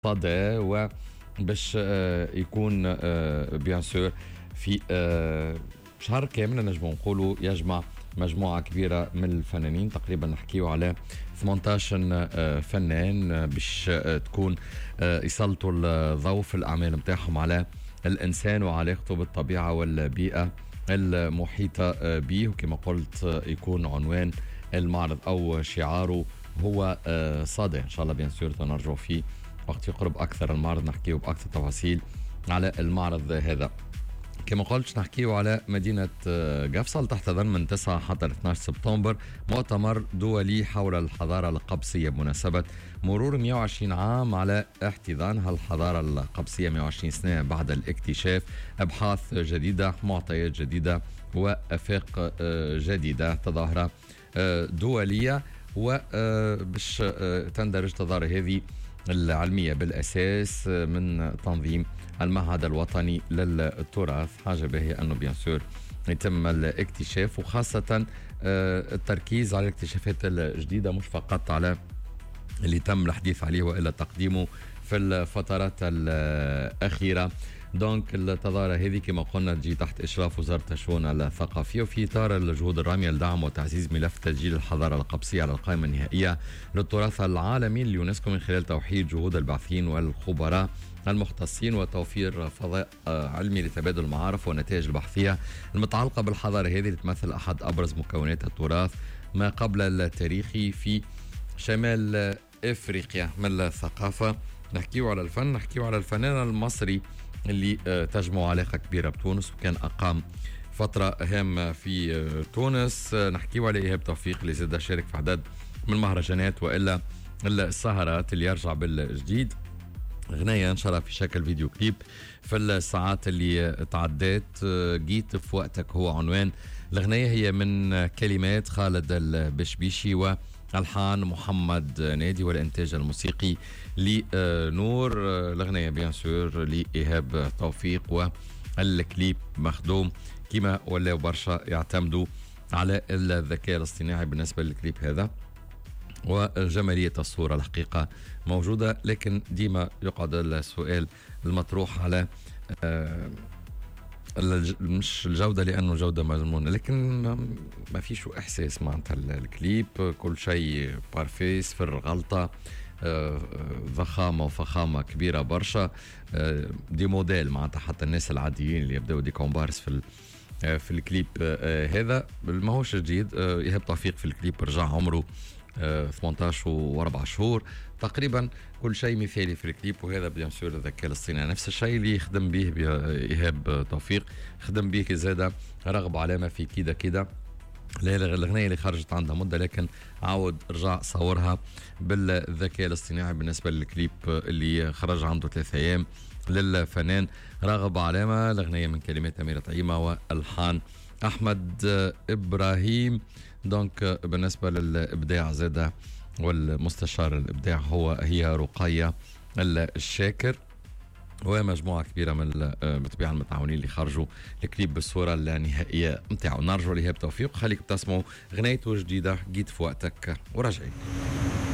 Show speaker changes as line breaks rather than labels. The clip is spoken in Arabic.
صدى وباش يكون بيان سور في شهر كامل نجمو نقولوا يجمع مجموعة كبيرة من الفنانين. تقريبا نحكيو على 18 فنان باش تكون يسلطوا الضوء في الأعمال متاعهم على الإنسان وعلاقته بالطبيعة والبيئة المحيطة به. وكما قلت يكون عنوان المعرض أو شعاره هو صدى. إن شاء الله بيان سور نرجع فيه وقت يقرب أكثر المعرض نحكيه بأكثر تفاصيل على المعرض هذا. كما قلت نحكيه على مدينة قفصل تحت من 9 حتى 12 سبتمبر، مؤتمر دولي حول الحضارة القبسية بمناسبة مرور 120 عام على احتضانها الحضارة القبسية، 120 سنة بعد الاكتشاف، أبحاث جديدة، معطيات جديدة وآفاق جديدة، تظاهرة دولية وباش تندرج تظاهرة هذه العلمية بالأساس من تنظيم المعهد الوطني للتراث. حاجة باهية أنه بيان سور يتم الاكتشاف وخاصة التركيز على الاكتشافات الجديدة، مش فقط على اللي تم الحديث عليه وإلا تقديمه في الفترات الأخيرة. دونك التظاهرة هذه كما قلنا تجي تحت إشراف وزارة الشؤون الثقافية وفي إطار الجهود الرامية لدعم وتعزيز ملف تسجيل الحضارة القبسية على القائمة النهائية للتراث العالمي لليونسكو من خلال توحيد جهود الباحثين والخبراء المختصين وتوفير فضاء علمي لتبادل المعارف والنتائج البحثية المتعلقة بالحضارة هذه اللي تمثل أحد أبرز مكونات التراث ما قبل التاريخي في شمال إفريقيا. من الثقافة نحكيه على الفن، نحكيه على الفنان المصري اللي تجمع علاقة كبيرة بتونس وكان أقام فترة هامة في تونس. نحكيه على إيهاب توفيق اللي زاد شارك في عدد من المهرجانات وإلا السهرات اللي يرجع بالجديد. غنية نشرها في شكل فيديو كليب في الساعات اللي تعدت. جيت في وقتك هو عنوان الغنية، هي من كلمات خالد البشبيشي والحان محمد نادي والإنتاج الموسيقي لنور. الغنية بيان سور لإيهاب توفيق والكليب مخدوم كما ولاو برشا يعتمدوا على الذكاء الاصطناعي بالنسبة للكليب هذا، وجمالية الصورة الحقيقة موجودة. لكن ديما يقعد السؤال المطروح على مش الجودة لأنه جودة مضمونة، لكن ما فيش إحساس معناتها الكليب كل شيء بارفيس في الغلطة، ضخامة وفخامة كبيرة برشا، دي موديل معناتها حتى الناس العاديين اللي يبدأوا دي كومبارس في الكليب هذا ماهوش جديد. إيهاب توفيق في الكليب رجع عمره 18 و4 شهور تقريبا، كل شيء مثالي في الكليب. وهذا بيان سور الذكاء الاصطناعي نفس الشيء اللي يخدم به إيهاب توفيق، خدم به زادة رغب علامة في كده كده. الأغنية اللي خرجت عندها مدة لكن عاود رجع صورها بالذكاء الاصطناعي بالنسبة للكليب اللي خرج عنده 3 أيام للفنان راغب علامة. الأغنية من كلمات أميرة طعيمة والحان أحمد إبراهيم. دونك بالنسبة للإبداع زادة والمستشار الإبداع هي رقية الشاكر ومجموعة كبيرة من بالطبيعة المتعاونين اللي خرجوا الكليب بالصورة النهائية متاعه. نرجو لإيهاب توفيق، خليكم تسمعوا غنيته جديدة جيت في وقتك ورجعي.